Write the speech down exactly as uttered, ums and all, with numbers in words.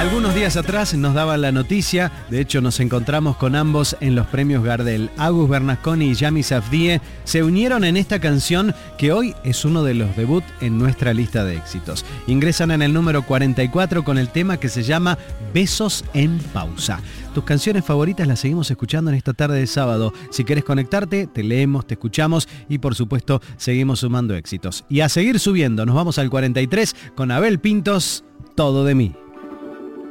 Algunos días atrás nos daban la noticia, de hecho nos encontramos con ambos en los premios Gardel. Agus Bernasconi y Yami Safdie se unieron en esta canción que hoy es uno de los debut en nuestra lista de éxitos. Ingresan en el número cuarenta y cuatro con el tema que se llama Besos en Pausa. Tus canciones favoritas las seguimos escuchando en esta tarde de sábado. Si querés conectarte, te leemos, te escuchamos y por supuesto seguimos sumando éxitos. Y a seguir subiendo, nos vamos al cuarenta y tres con Abel Pintos, Todo de mí.